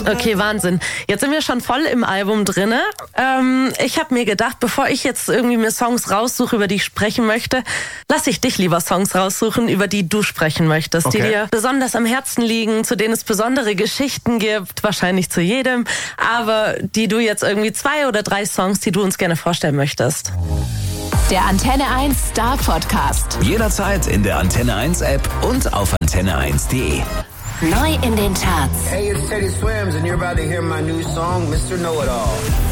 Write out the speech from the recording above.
Okay, Wahnsinn. Jetzt sind wir schon voll im Album drinne. Ich habe mir gedacht, bevor ich jetzt irgendwie mir Songs raussuche, über die ich sprechen möchte, lass ich dich lieber Songs raussuchen, über die du sprechen möchtest, die dir besonders am Herzen liegen, zu denen es besondere Geschichten gibt, wahrscheinlich zu jedem, aber die du jetzt irgendwie 2 oder 3 Songs, die du uns gerne vorstellen möchtest. Der Antenne 1 Star Podcast. Jederzeit in der Antenne 1 App und auf antenne1.de. Neu in den Charts. Hey, it's Teddy Swims and you're about to hear my new song, Mr. Know-It-All.